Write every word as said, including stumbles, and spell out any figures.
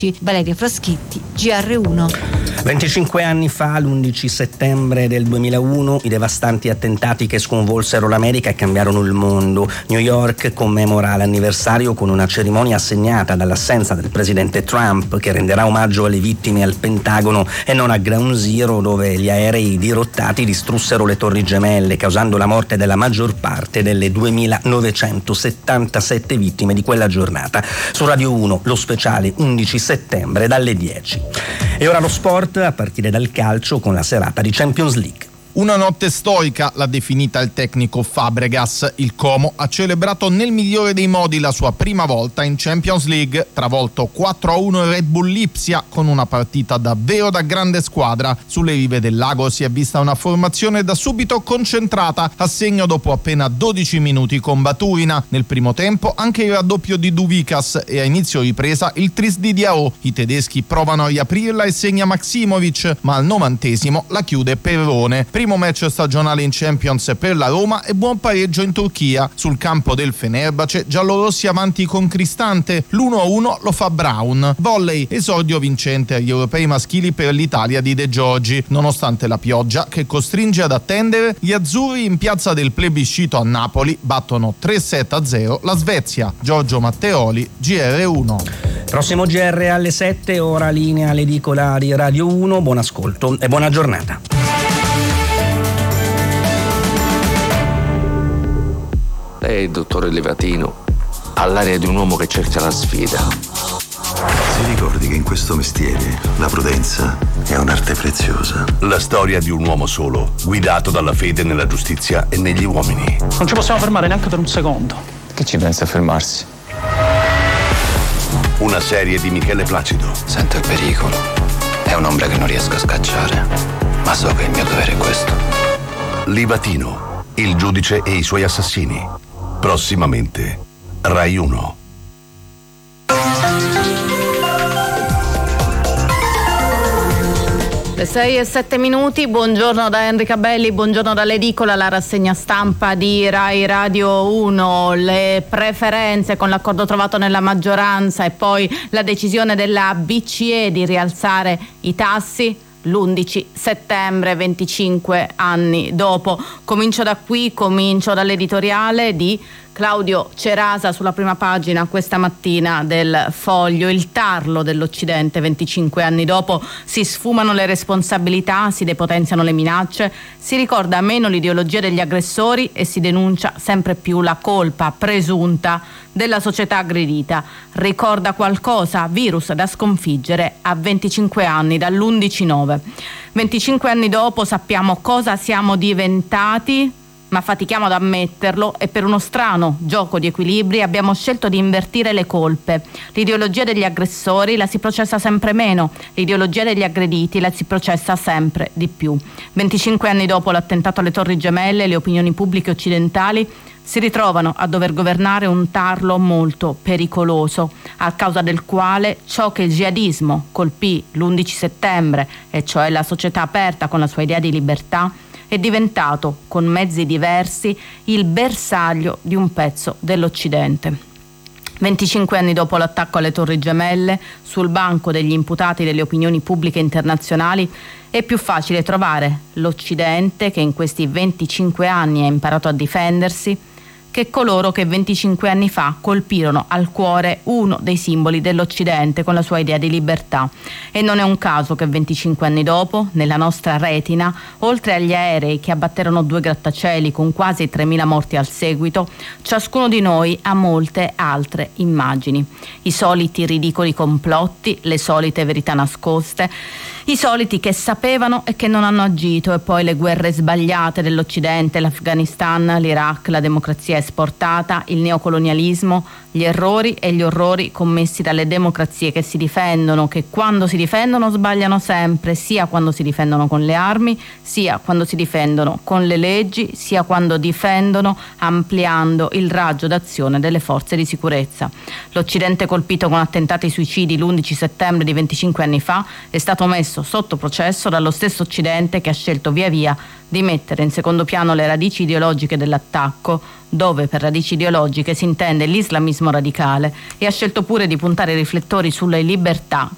Valeria Fraschitti, G R uno. venticinque anni fa, l'undici settembre del duemilauno, i devastanti attentati che sconvolsero l'America e cambiarono il mondo. New York commemora l'anniversario con una cerimonia segnata dall'assenza del presidente Trump, che renderà omaggio alle vittime al Pentagono e non a Ground Zero, dove gli aerei dirottati distrussero le Torri Gemelle, causando la morte della maggior parte delle duemilanovecentosettantasette vittime di quella giornata. Su Radio uno, lo speciale undici settembre dalle dieci. E ora lo sport, a partire dal calcio, con la serata di Champions League. Una notte storica l'ha definita il tecnico Fabregas. Il Como ha celebrato nel migliore dei modi la sua prima volta in Champions League, travolto quattro a uno il Red Bull Lipsia con una partita davvero da grande squadra. Sulle rive del lago si è vista una formazione da subito concentrata, a segno dopo appena dodici minuti con Baturina. Nel primo tempo anche il raddoppio di Duvikas e a inizio ripresa il tris di Diao. I tedeschi provano a riaprirla e segna Maksimovic, ma al novantesimo la chiude Perrone. Primo match stagionale in Champions per la Roma e buon pareggio in Turchia. Sul campo del Fenerbahce, giallorossi avanti con Cristante, l'uno a uno lo fa Brown. Volley, esordio vincente agli europei maschili per l'Italia di De Giorgi. Nonostante la pioggia che costringe ad attendere, gli azzurri in piazza del plebiscito a Napoli battono tre sette a zero la Svezia. Giorgio Matteoli, G R uno. Prossimo G R alle sette, ora linea l'edicola di Radio uno. Buon ascolto e buona giornata. Lei, dottore Livatino, ha l'aria di un uomo che cerca la sfida. Si ricordi che in questo mestiere la prudenza è un'arte preziosa. La storia di un uomo solo, guidato dalla fede nella giustizia e negli uomini. Non ci possiamo fermare neanche per un secondo. Che ci pensa a fermarsi? Una serie di Michele Placido. Sento il pericolo. È un'ombra che non riesco a scacciare, ma so che il mio dovere è questo. Livatino, il giudice e i suoi assassini. Prossimamente, Rai uno. Le sei e sette minuti, buongiorno da Enrica Belli, buongiorno dall'edicola, la rassegna stampa di Rai Radio uno, le preferenze con l'accordo trovato nella maggioranza e poi la decisione della B C E di rialzare i tassi. L'undici settembre, venticinque anni dopo. Comincio da qui, comincio dall'editoriale di Claudio Cerasa sulla prima pagina questa mattina del Foglio. Il tarlo dell'Occidente, venticinque anni dopo, si sfumano le responsabilità, si depotenziano le minacce, si ricorda meno l'ideologia degli aggressori e si denuncia sempre più la colpa presunta della società aggredita. Ricorda qualcosa? Virus da sconfiggere a venticinque anni dall'undici nove. venticinque anni dopo sappiamo cosa siamo diventati, ma fatichiamo ad ammetterlo, e per uno strano gioco di equilibri abbiamo scelto di invertire le colpe. L'ideologia degli aggressori la si processa sempre meno, l'ideologia degli aggrediti la si processa sempre di più. venticinque anni dopo l'attentato alle Torri Gemelle, le opinioni pubbliche occidentali si ritrovano a dover governare un tarlo molto pericoloso, a causa del quale ciò che il jihadismo colpì l'undici settembre, e cioè la società aperta con la sua idea di libertà, è diventato, con mezzi diversi, il bersaglio di un pezzo dell'Occidente. venticinque anni dopo l'attacco alle Torri Gemelle, sul banco degli imputati delle opinioni pubbliche internazionali, è più facile trovare l'Occidente, che in questi venticinque anni ha imparato a difendersi, che coloro che venticinque anni fa colpirono al cuore uno dei simboli dell'Occidente con la sua idea di libertà. E non è un caso che venticinque anni dopo, nella nostra retina, oltre agli aerei che abbatterono due grattacieli con quasi tremila morti al seguito, ciascuno di noi ha molte altre immagini. I soliti ridicoli complotti, le solite verità nascoste, i soliti che sapevano e che non hanno agito, e poi le guerre sbagliate dell'Occidente, l'Afghanistan, l'Iraq, la democrazia esportata, il neocolonialismo, gli errori e gli orrori commessi dalle democrazie che si difendono, che quando si difendono sbagliano sempre, sia quando si difendono con le armi, sia quando si difendono con le leggi, sia quando difendono ampliando il raggio d'azione delle forze di sicurezza. L'Occidente colpito con attentati suicidi l'undici settembre di venticinque anni fa è stato messo sotto processo dallo stesso Occidente, che ha scelto via via di mettere in secondo piano le radici ideologiche dell'attacco, dove per radici ideologiche si intende l'islamismo radicale, e ha scelto pure di puntare i riflettori sulle libertà